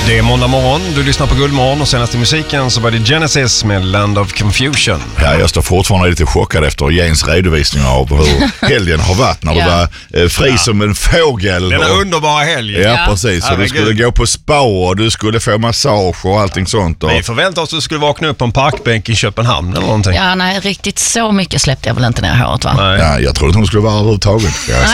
Det är måndag morgon, du lyssnar på Guldmorgon och senaste musiken så var det Genesis med Land of Confusion. Ja, jag står fortfarande lite chockad efter Jens redovisning av hur helgen har varit när du var fri som en fågel. Den underbara helgen. Ja, precis. Så du skulle gå på spa och du skulle få massage och allting sånt. Och... Vi förväntade oss att du skulle vakna upp på en parkbänk i Köpenhamn eller någonting. Ja, nej, riktigt så mycket släppte jag väl inte ner håret, va? Nej. Ja, jag trodde att hon skulle vara överhuvudtaget.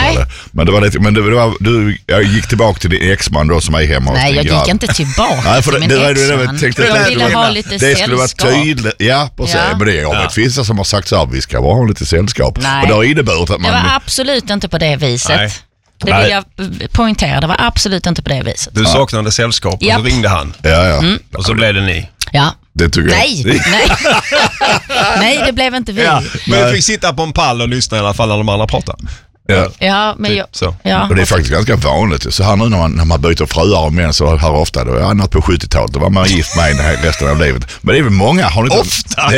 Jag gick tillbaka till din exman då som är hemma. Nej, jag gick inte tillbaka. Nej, för till min exman. Jag ville ha lite det sällskap. skulle vara tydligt. Ja, precis. Ja. Men det är vissa som har sagt så här, vi ska ha lite sällskap. Nej. Och det har inneburit att man... Det var absolut inte på det viset. Nej. Det vill jag poängtera. Det var absolut inte på det viset. Du saknade sällskap och så ringde han. Ja. Och så blev det ni. Ja. Det tycker jag. Nej. Nej, det blev inte vi. Ja, men vi fick sitta på en pall och lyssna i alla fall när de andra pratar. Ja, men och det är faktiskt ganska vanligt. Så här nu när man byter fruar och män så här ofta, då annat på 70-talet, då var man gift med resten av livet. Men det är väl många, har ni inte... Ofta?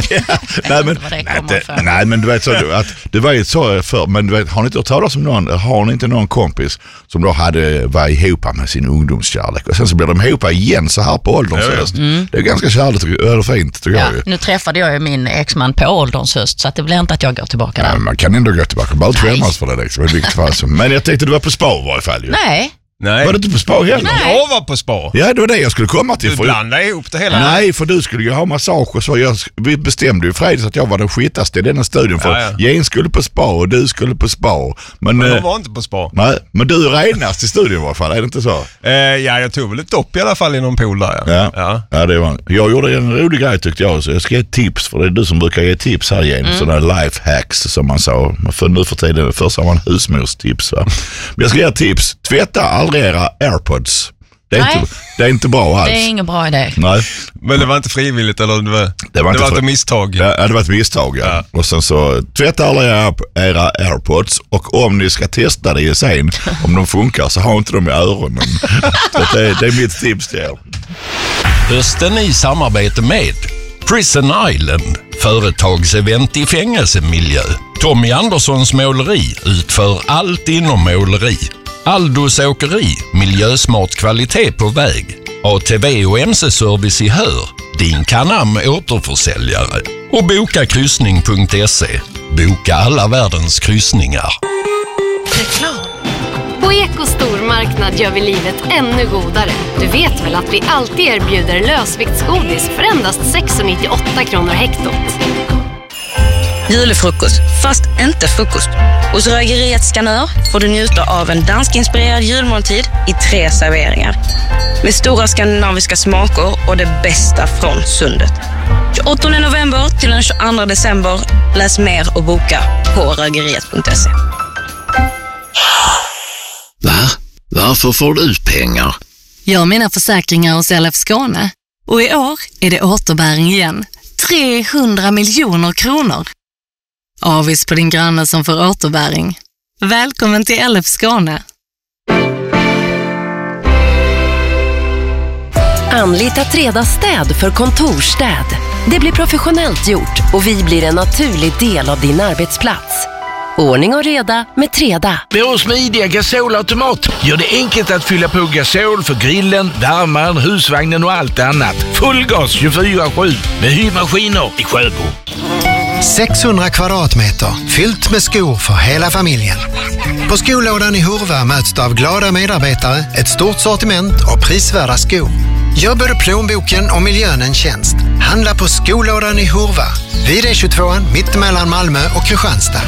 Nej, men du vet så att det var ju så för, men du vet, har ni inte hört talas om någon, har ni inte någon kompis som då var ihop med sin ungdomskärlek och sen så blev de ihop igen så här på ålderns höst. Det är ganska kärligt eller fint tycker jag ju. Nu träffade jag ju min exman på ålderns höst så att det blir inte att jag går tillbaka där. Man kan ändå gå tillbaka, bara skämmas för det liksom, i vilket fall som. Men jag tänkte du var på spa i varje fall ju. Nej. Var du inte på spa heller? Nej. Jag var på spa. Ja, det var det jag skulle komma till. Du blandade ihop det hela. Nej, för du skulle ju ha massage och så. Vi bestämde ju fredags att jag var den skitaste i denna studion. För Jens skulle på spa och du skulle på spa. Men jag var inte på spa. Nej, men du är renast i studion i alla fall, är det inte så? Ja, jag tog väl ett dopp i alla fall i någon pool där. Ja, det var. Jag gjorde en rolig grej tyckte jag. Så jag ska ge tips, för det är du som brukar ge tips här igen. Sådana life hacks som man sa. För nu för tiden, först har man husmorstips. Va? Men jag ska ge tips. Tvätta aldrig era AirPods. Det är inte bra alls. Det är ingen bra idé. Nej. Men det var inte frivilligt eller det var ett misstag. Ja, det var ett misstag. Ja. Och sen så tvätta alla era AirPods och om ni ska testa det sen, om de funkar så ha inte dem i öronen. Det är mitt tips till er. Hösten i samarbete med Prison Island, företagsevent i fängelsemiljö. Tommy Anderssons måleri utför allt inom måleri. Aldos åkeri, miljösmart kvalitet på väg. ATV och MC-service i Hör, din Canam återförsäljare. Och bokakryssning.se, boka alla världens kryssningar. Reklam. På Eko stormarknad gör vi livet ännu godare. Du vet väl att vi alltid erbjuder lösviktsgodis för endast 6,98 kronor hektot. Julefrukost, fast inte frukost. Hos Rögeriet Skanör får du njuta av en danskinspirerad julmåltid i 3 serveringar. Med stora skandinaviska smaker och det bästa från sundet. 28 november till den 22 december. Läs mer och boka på rögeriet.se. Va? Varför får du ut pengar? Jag har mina försäkringar hos LF Skåne. Och i år är det återbäring igen. 300 miljoner kronor. Avis på din granne som får återbäring. Välkommen till LF Skåne. Anlita Treda städ för kontorstäd. Det blir professionellt gjort och vi blir en naturlig del av din arbetsplats. Ordning och reda med Treda. Vår smidiga gasolautomat gör det enkelt att fylla på gasol för grillen, värmaren, husvagnen och allt annat. Fullgas 24/7 med hyrmaskiner i Sjöbo. 600 kvadratmeter fyllt med skor för hela familjen. På skolådan i Hurva möts du av glada medarbetare, ett stort sortiment och prisvärda skor. Gör både plånboken och miljön en tjänst. Handla på skolådan i Hurva. Vid E22 mitt mellan Malmö och Kristianstad.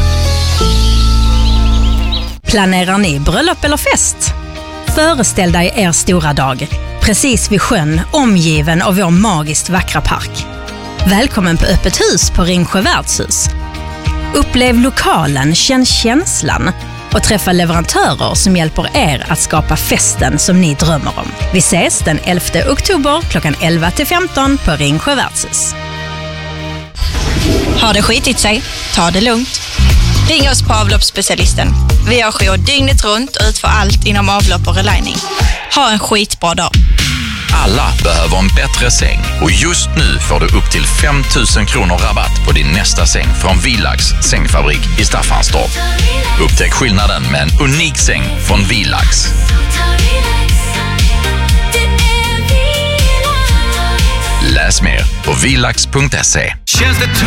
Planerar ni bröllop eller fest? Föreställ dig er stora dag. Precis vid sjön, omgiven av vår magiskt vackra park. Välkommen på öppet hus på Ringsjö värdshus. Upplev lokalen, känn känslan och träffa leverantörer som hjälper er att skapa festen som ni drömmer om. Vi ses den 11 oktober klockan 11-15 på Ringsjö värdshus. Har det skitit sig? Ta det lugnt. Ring oss på avloppsspecialisten. Vi har jour dygnet runt och utför allt inom avlopp och relining. Ha en skitbra dag. Alla behöver en bättre säng och just nu får du upp till 5 000 kronor rabatt på din nästa säng från Villax sängfabrik i Staffanstorp. Upptäck skillnaden med en unik säng från Villax. vilax.se.